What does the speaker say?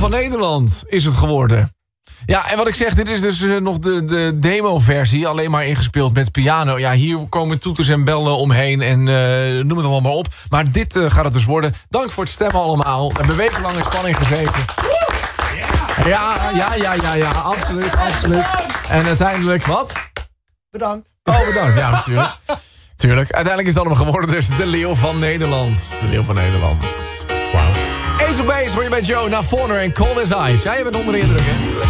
van Nederland is het geworden. Ja, en wat ik zeg, dit is dus nog de demo-versie. Alleen maar ingespeeld met piano. Ja, hier komen toeters en bellen omheen en noem het allemaal maar op. Maar dit gaat het dus worden. Dank voor het stemmen allemaal. We hebben wekenlang in spanning gezeten. Ja, absoluut. En uiteindelijk, wat? Bedankt. Oh, bedankt. Ja, natuurlijk. Tuurlijk. Uiteindelijk is dat hem geworden, dus de Leeuw van Nederland. De Leeuw van Nederland. Wauw. Ace of Base hoor je bij Joe, naar Fauna en Cold as Ice. Ja, je bent onder de indruk, hè?